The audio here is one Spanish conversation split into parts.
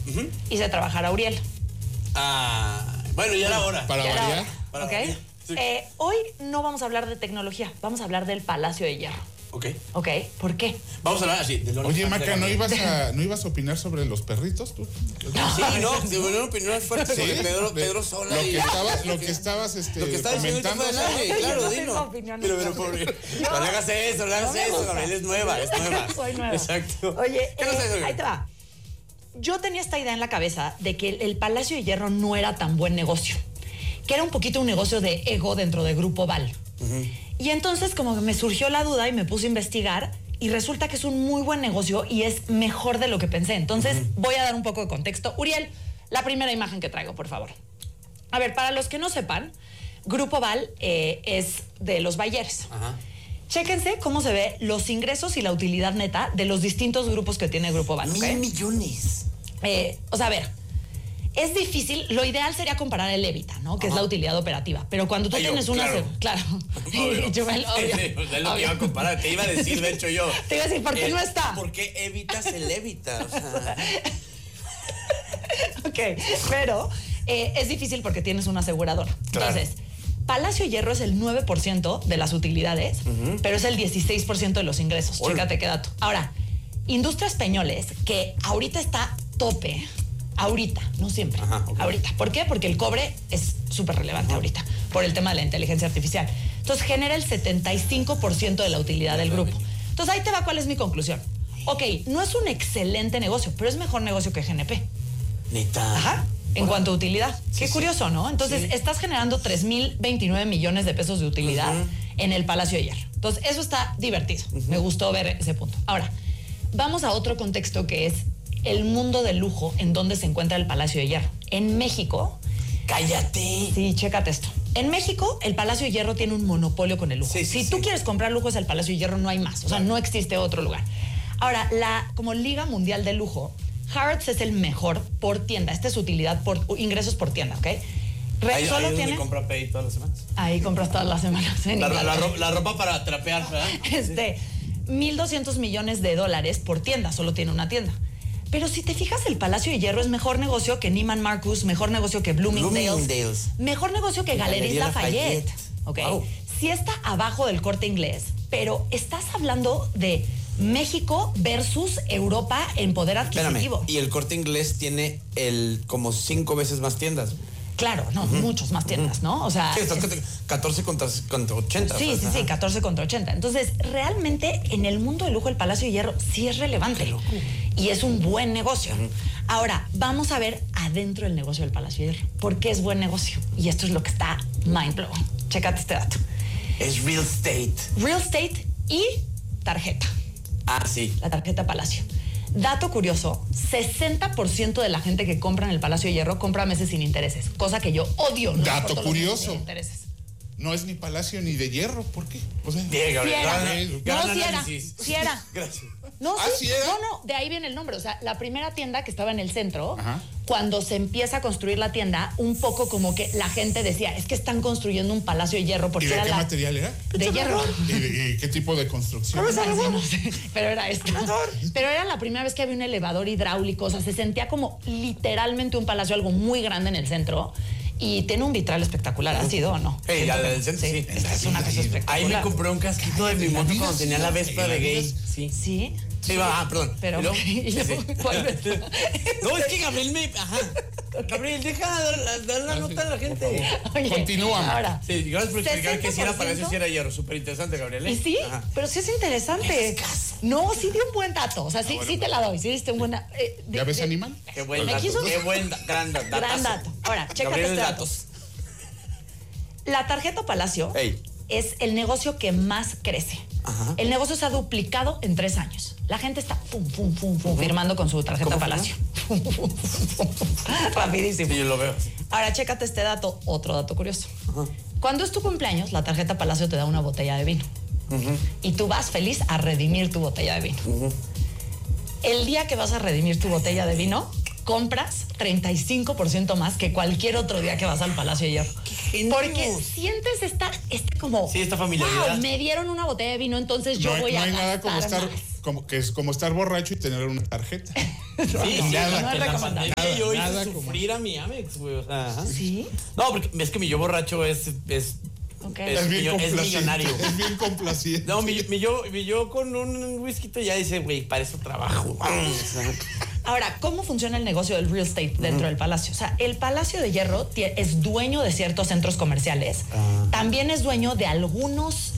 hice trabajar a Uriel. Bueno, ya era hora. Para variar. ¿Ok? Sí. Hoy no vamos a hablar de tecnología, vamos a hablar del Palacio de Hierro. Ok. ¿Por qué? Vamos a hablar así. Oye, Maca, ¿no ibas a opinar sobre los perritos tú? Sí, no, de una opinión fuerte sobre Pedro Sola. Lo que estabas comentando. Claro, dilo. Pero pobre. No le hagas eso, Gabriel, es nueva. Soy nueva. Exacto. Oye, ahí te va. Yo tenía esta idea en la cabeza de que el Palacio de Hierro no era tan buen negocio, que era un poquito un negocio de ego dentro de Grupo Val. Y entonces como que me surgió la duda y me puse a investigar y resulta que es un muy buen negocio y es mejor de lo que pensé. Entonces voy a dar un poco de contexto. Uriel, la primera imagen que traigo, por favor. A ver, para los que no sepan, Grupo Val es de los Bayeres. Chéquense cómo se ve los ingresos y la utilidad neta de los distintos grupos que tiene Grupo Val. $1,000 millones. O sea, a ver, es difícil, lo ideal sería comparar el EBITDA, ¿no? Que es la utilidad operativa. Pero cuando tú tienes una... Claro. Yo es lo que iba a comparar, te iba a decir, de hecho yo. Te iba a decir, ¿por qué no está? ¿Por qué evitas el evita? O sea... Ok, pero es difícil porque tienes una aseguradora. Claro. Entonces, Palacio Hierro es el 9% de las utilidades, pero es el 16% de los ingresos. Chécate qué dato. Ahora, Industrias Peñoles, que ahorita está tope... Ahorita, no siempre. Ahorita. ¿Por qué? Porque el cobre es súper relevante ahorita por el tema de la inteligencia artificial. Entonces genera el 75% de la utilidad del grupo. Entonces ahí te va cuál es mi conclusión. Ok, no es un excelente negocio, pero es mejor negocio que GNP. Neta. En cuanto a utilidad. Qué curioso, ¿no? Entonces estás generando 3,029 millones de pesos de utilidad en el Palacio de Hierro. Entonces eso está divertido. Me gustó ver ese punto. Ahora, vamos a otro contexto que es el mundo del lujo en donde se encuentra el Palacio de Hierro. En México... ¡Cállate! Sí, chécate esto. En México, el Palacio de Hierro tiene un monopolio con el lujo. Si tú quieres comprar lujo, es el Palacio de Hierro, no hay más. O sea, no existe otro lugar. Ahora, como Liga Mundial de Lujo, Harrods es el mejor por tienda. Esta es su utilidad por ingresos por tienda, ¿ok? Ahí solo tiene... compra Pay todas las semanas. Ahí compras todas las semanas. La ropa para trapear, ¿verdad? 1,200 millones de dólares por tienda. Solo tiene una tienda. Pero si te fijas, el Palacio de Hierro es mejor negocio que Neiman Marcus, mejor negocio que Bloomingdale's, mejor negocio que Galeries Lafayette. Okay. Wow. Sí está abajo del Corte Inglés, pero estás hablando de México versus Europa en poder adquisitivo. Espérame. Y el Corte Inglés tiene como 5 veces más tiendas. Claro, no, muchos más tiendas, ¿no? O sea... Sí, 14 contra 80. Sí, 14 contra 80. Entonces, realmente, en el mundo del lujo, el Palacio de Hierro sí es relevante. Y es un buen negocio. Ahora, vamos a ver adentro del negocio del Palacio de Hierro. ¿Por qué es buen negocio? Y esto es lo que está mind-blowing. Chécate este dato. Es real estate. Real estate y tarjeta. Sí. La tarjeta Palacio. Dato curioso, 60% de la gente que compra en el Palacio de Hierro compra a meses sin intereses, cosa que yo odio. ¿No? Dato curioso. No es ni Palacio ni de Hierro, ¿por qué? O sea, sí era. Gracias. No, ¿sí era? No, de ahí viene el nombre. O sea, la primera tienda que estaba en el centro, cuando se empieza a construir la tienda, un poco como que la gente decía, es que están construyendo un Palacio de Hierro. Porque ¿Y de qué material era? De hierro. ¿Y qué tipo de construcción? No sé, pero era esto. Pero era la primera vez que había un elevador hidráulico. O sea, se sentía como literalmente un palacio, algo muy grande en el centro. Y tiene un vitral espectacular, ¿ha sido o no? La del centro, sí. Es una cosa espectacular. Ahí me compré un casquito de mi moto cuando tenía la Vespa de gay. Sí. Perdón. Pero, ¿cuál es? No, es que Gabriel Gabriel, deja dar la nota a la gente. Oye, continúa. Ahora, sí, gracias por explicar que si era para eso, si era hierro. Súper interesante, Gabriel. Y sí, pero sí es interesante. No, sí dio un buen dato. O sea, sí te la doy. Sí diste un buen dato. ¿Ya ves Animal? Qué buen dato. Qué buen gran dato. Ahora, chécate este dato. La tarjeta Palacio es el negocio que más crece. El negocio se ha duplicado en 3 años. La gente está firmando con su tarjeta Palacio. Rapidísimo. Sí, yo lo veo. Ahora, chécate este dato, otro dato curioso. Cuando es tu cumpleaños, la tarjeta Palacio te da una botella de vino. Y tú vas feliz a redimir tu botella de vino. El día que vas a redimir tu botella de vino, compras 35% más que cualquier otro día que vas al Palacio de Hierro. Porque sientes esta como... Sí, esta familiaridad. Wow, me dieron una botella de vino, entonces yo voy a gastar más. es como estar borracho y tener una tarjeta. Sí, nada, no es recomendable. Yo hice nada sufrir a mi Amex, güey. O sea, ajá. ¿Sí? No, porque es que mi yo borracho es Okay. Es millonario. Es bien complaciente. No, mi yo con un whisky ya dice, güey, para eso trabajo. Ahora, ¿cómo funciona el negocio del real estate dentro del Palacio? O sea, el Palacio de Hierro es dueño de ciertos centros comerciales. También es dueño de algunos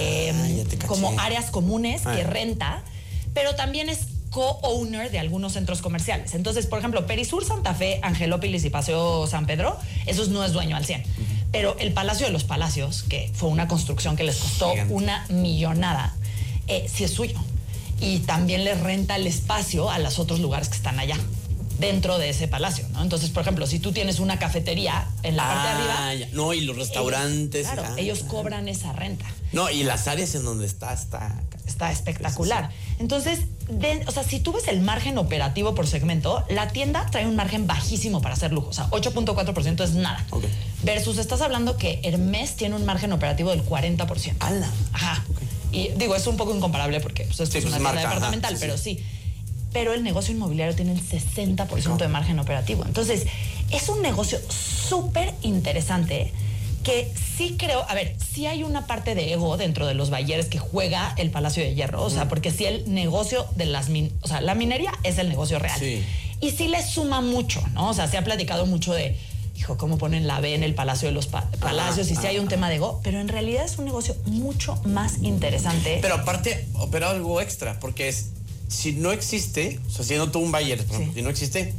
como áreas comunes que renta, pero también es co-owner de algunos centros comerciales. Entonces, por ejemplo, Perisur, Santa Fe, Angelópolis y Paseo San Pedro, esos no es dueño al 100%. Pero el Palacio de los Palacios, que fue una construcción que les costó una millonada, sí es suyo. Y también le renta el espacio a los otros lugares que están allá, dentro de ese palacio, ¿no? Entonces, por ejemplo, si tú tienes una cafetería en la parte de arriba... Ya. No, y los restaurantes... Ellos cobran esa renta. No, y las áreas en donde está espectacular. Entonces, o sea, si tú ves el margen operativo por segmento, la tienda trae un margen bajísimo para hacer lujo. O sea, 8.4% es nada. Okay. Versus estás hablando que Hermès tiene un margen operativo del 40%. ¡Hala! Ajá. Okay. Y digo, es un poco incomparable porque pues, esto es una tienda departamental, pero sí. Pero el negocio inmobiliario tiene el 60% de margen operativo. Entonces, es un negocio súper interesante que sí creo, a ver, sí hay una parte de ego dentro de los Bayeres que juega el Palacio de Hierro, o sea, porque sí el negocio de o sea, la minería es el negocio real. Sí. Y sí le suma mucho, ¿no? O sea, se ha platicado mucho de, hijo, cómo ponen la B en el Palacio de los Palacios, y sí hay un tema de ego, pero en realidad es un negocio mucho más interesante. Pero aparte, opera algo extra, porque si no existe, o sea, siendo tú un Bayer, por ejemplo, si no existe...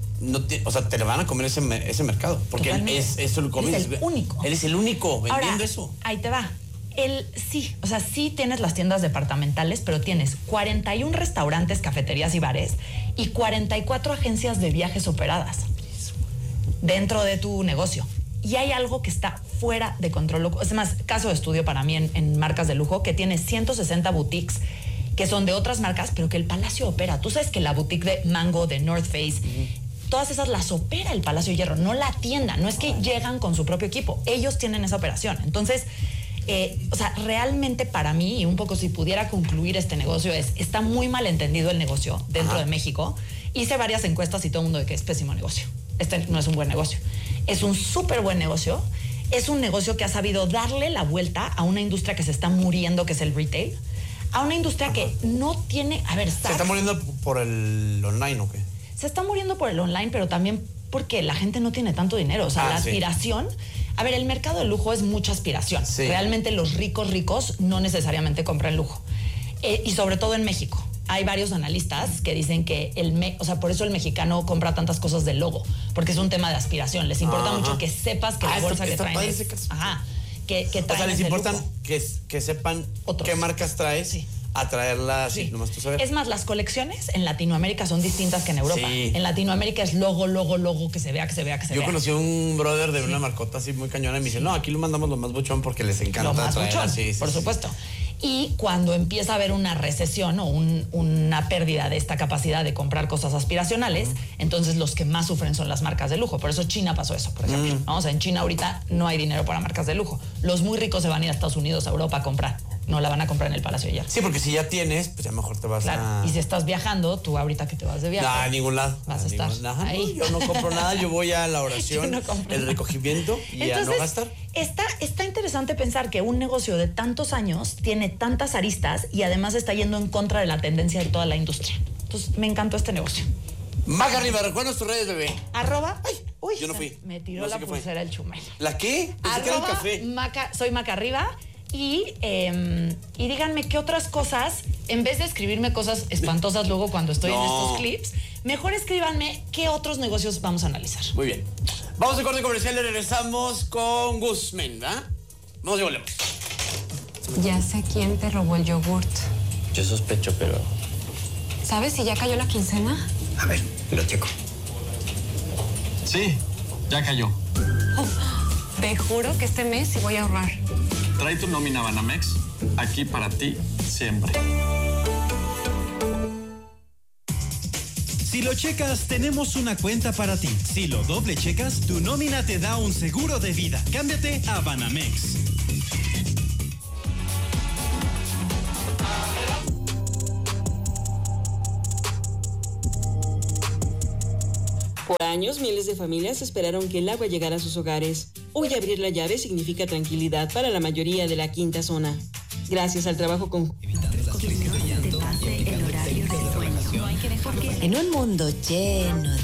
o sea, te le van a comer ese mercado. Porque él es el único. Él es el único vendiendo ahora, eso. Ahí te va. Sí, o sea, sí tienes las tiendas departamentales, pero tienes 41 restaurantes, cafeterías y bares y 44 agencias de viajes operadas dentro de tu negocio. Y hay algo que está fuera de control. Es más, caso de estudio para mí en marcas de lujo, que tiene 160 boutiques que son de otras marcas, pero que el Palacio opera. Tú sabes que la boutique de Mango, de North Face... Todas esas las opera el Palacio de Hierro, no la tienda. No es que llegan con su propio equipo. Ellos tienen esa operación. Entonces, o sea, realmente para mí, y un poco si pudiera concluir este negocio, está muy mal entendido el negocio dentro de México. Hice varias encuestas y todo el mundo de que es pésimo negocio. Este no es un buen negocio. Es un súper buen negocio. Es un negocio que ha sabido darle la vuelta a una industria que se está muriendo, que es el retail. A una industria que no tiene... A ver, ¿se está muriendo por el online o qué? Se está muriendo por el online, pero también porque la gente no tiene tanto dinero. O sea, la aspiración... A ver, el mercado de lujo es mucha aspiración. Sí. Realmente los ricos no necesariamente compran lujo. Y sobre todo en México. Hay varios analistas que dicen que o sea, por eso el mexicano compra tantas cosas de logo. Porque es un tema de aspiración. Les importa mucho que sepas que la bolsa que traen es... Que traen. O sea, les importa que sepan qué marcas traes. Sí. A traerla, sí, nomás tú sabes. Es más, las colecciones en Latinoamérica son distintas que en Europa. Sí. En Latinoamérica es logo, que se vea. Yo conocí a un brother de una marcota así muy cañona y me dice, no, aquí lo mandamos lo más buchón porque les encanta lo más traer buchón, así. por supuesto. Y cuando empieza a haber una recesión o una pérdida de esta capacidad de comprar cosas aspiracionales, entonces los que más sufren son las marcas de lujo. Por eso China pasó eso, por ejemplo. ¿No? O sea, en China ahorita no hay dinero para marcas de lujo. Los muy ricos se van a ir a Estados Unidos, a Europa a comprar. No la van a comprar en el Palacio de Hierro. Sí, porque si ya tienes, pues ya mejor te vas a... Y si estás viajando, tú ahorita que te vas de viaje... No, a ningún lado. Vas a estar ahí. No, yo no compro nada, yo voy a la oración, el recogimiento y entonces, a no gastar. Está interesante pensar que un negocio de tantos años tiene tantas aristas y además está yendo en contra de la tendencia de toda la industria. Entonces, me encantó este negocio. Maca arriba, recuerda tus redes, bebé. @ Ay, uy, yo no fui. Me tiró la pulsera el chumel. ¿La qué? @ el café. soy Maca arriba. Y díganme qué otras cosas, en vez de escribirme cosas espantosas luego cuando estoy en estos clips, mejor escríbanme qué otros negocios vamos a analizar. Muy bien. Vamos a corte comercial y regresamos con Guzmán, ¿verdad? Vamos y volvemos. Ya sé quién te robó el yogurt. Yo sospecho, pero... ¿Sabes si ya cayó la quincena? A ver, lo checo. Sí, ya cayó. Te juro que este mes sí voy a ahorrar. Trae tu nómina Banamex, aquí para ti siempre. Si lo checas, tenemos una cuenta para ti. Si lo doble checas, tu nómina te da un seguro de vida. Cámbiate a Banamex. Por años, miles de familias esperaron que el agua llegara a sus hogares. Hoy abrir la llave significa tranquilidad para la mayoría de la quinta zona. Gracias al trabajo con... En un mundo lleno